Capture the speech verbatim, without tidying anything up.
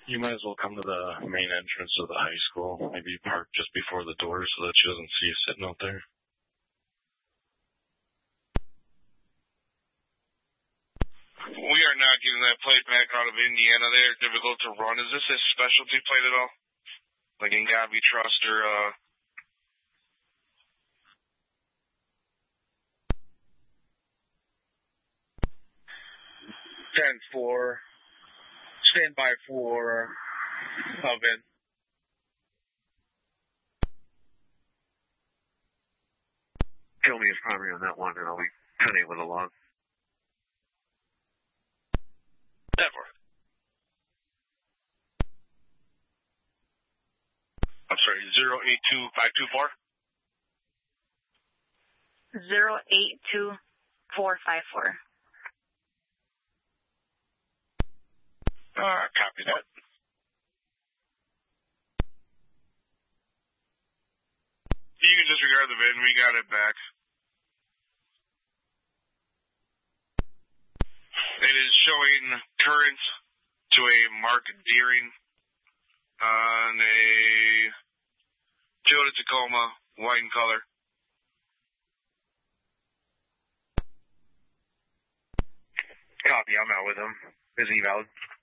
You might as well come to the main entrance of the high school. Maybe park just before the door so that she doesn't see you sitting out there. We are not getting that plate back out of Indiana. They are difficult to run. Is this a specialty plate at all? Like in Gabi Trust or, uh... ten four. Stand by for oven. Kill me as primary on that one, and I'll be ten eight with a log. Never. I'm sorry, zero eight two five two four? zero eight two four five four. Uh, copy that. You can disregard the V I N. We got it back. It is showing current to a Mark Deering on a Toyota Tacoma, white in color. Copy, I'm out with him. Is he valid?